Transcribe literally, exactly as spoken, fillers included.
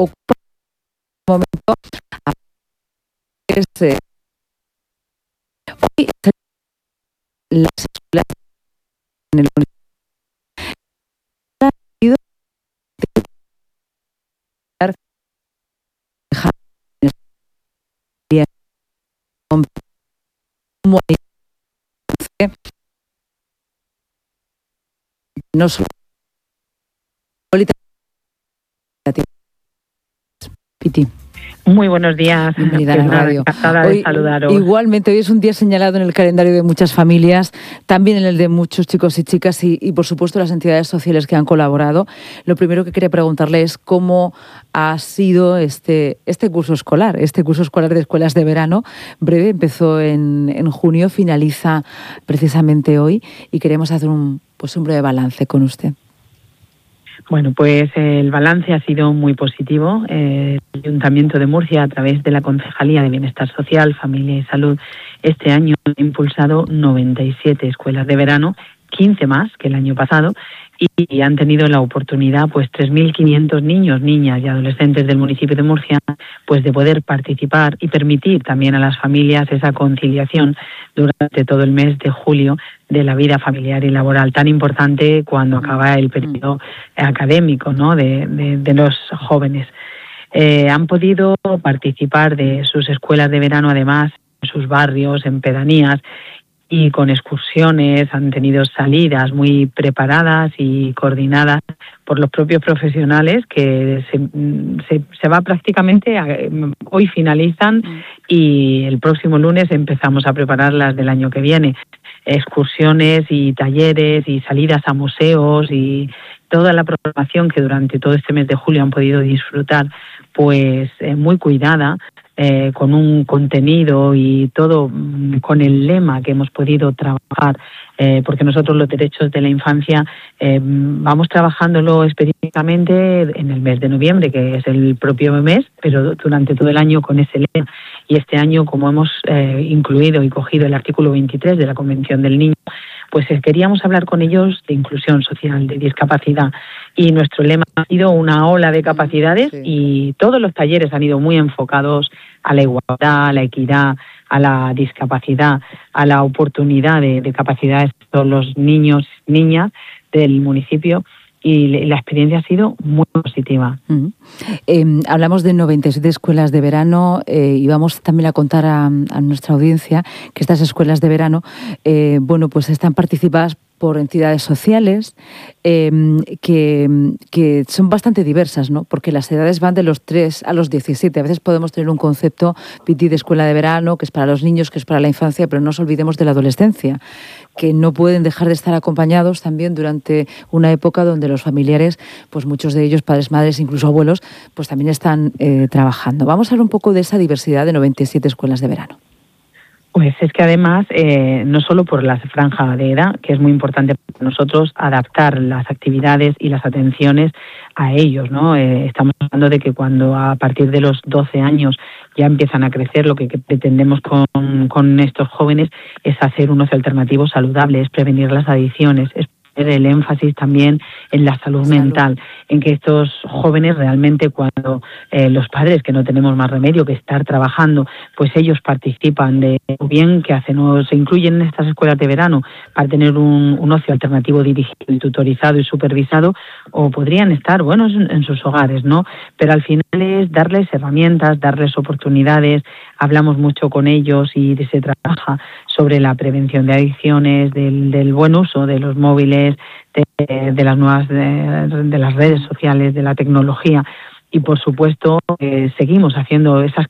ocupa un momento a es, eh, hoy las escuelas en el municipio no solo Piti. Muy buenos días. Bienvenida a la radio. Encantada de saludaros. Igualmente, hoy es un día señalado en el calendario de muchas familias, también en el de muchos chicos y chicas y, y por supuesto, las entidades sociales que han colaborado. Lo primero que quería preguntarle es cómo ha sido este, este curso escolar, este curso escolar de escuelas de verano. Breve, empezó en, en junio, finaliza precisamente hoy y queremos hacer un, pues un breve balance con usted. Bueno, pues el balance ha sido muy positivo. El Ayuntamiento de Murcia, a través de la Concejalía de Bienestar Social, Familia y Salud, este año ha impulsado noventa y siete escuelas de verano, quince más que el año pasado, y han tenido la oportunidad, pues tres mil quinientos niños, niñas y adolescentes del municipio de Murcia, pues de poder participar y permitir también a las familias esa conciliación durante todo el mes de julio de la vida familiar y laboral, tan importante cuando acaba el periodo académico, ¿no?, de, de, de los jóvenes. Eh, han podido participar de sus escuelas de verano, además, en sus barrios, en pedanías, y con excursiones, han tenido salidas muy preparadas y coordinadas por los propios profesionales, que se, se, se va prácticamente, a, hoy finalizan y el próximo lunes empezamos a preparar las del año que viene. Excursiones y talleres y salidas a museos y toda la programación que durante todo este mes de julio han podido disfrutar, pues eh, muy cuidada, Eh, con un contenido y todo mm, con el lema que hemos podido trabajar, eh, porque nosotros los derechos de la infancia eh, vamos trabajándolo específicamente en el mes de noviembre, que es el propio mes, pero durante todo el año con ese lema. Y este año, como hemos eh, incluido y cogido el artículo veintitrés de la Convención del Niño, pues eh, queríamos hablar con ellos de inclusión social, de discapacidad. Y nuestro lema ha sido una ola de capacidades, sí. Y todos los talleres han ido muy enfocados a la igualdad, a la equidad, a la discapacidad, a la oportunidad de, de capacidades de todos los niños, niñas del municipio. Y la experiencia ha sido muy positiva. Uh-huh. Eh, hablamos de noventa y siete escuelas de verano eh, y vamos también a contar a, a nuestra audiencia que estas escuelas de verano, eh, bueno, pues están participadas por entidades sociales eh, que, que son bastante diversas, ¿no? Porque las edades van de los tres a los diecisiete. A veces podemos tener un concepto, Piti, de escuela de verano, que es para los niños, que es para la infancia, pero no nos olvidemos de la adolescencia, que no pueden dejar de estar acompañados también durante una época donde los familiares, pues muchos de ellos, padres, madres, incluso abuelos, pues también están eh, trabajando. Vamos a hablar un poco de esa diversidad de noventa y siete escuelas de verano. Pues es que además, eh, no solo por la franja de edad, que es muy importante para nosotros adaptar las actividades y las atenciones a ellos, ¿no? Eh, estamos hablando de que cuando a partir de los doce años ya empiezan a crecer, lo que, que pretendemos con, con estos jóvenes es hacer unos alternativos saludables, prevenir las adicciones, es el énfasis también en la salud, salud mental, en que estos jóvenes realmente, cuando eh, los padres, que no tenemos más remedio que estar trabajando, pues ellos participan de o bien que hacen o se incluyen en estas escuelas de verano para tener un, un ocio alternativo dirigido y tutorizado y supervisado, o podrían estar, bueno, en, en sus hogares, ¿no? Pero al final es darles herramientas, darles oportunidades. Hablamos mucho con ellos y se trabaja sobre la prevención de adicciones, del, del buen uso de los móviles, de, de las nuevas, de, de las redes sociales, de la tecnología. Y por supuesto eh, seguimos haciendo esas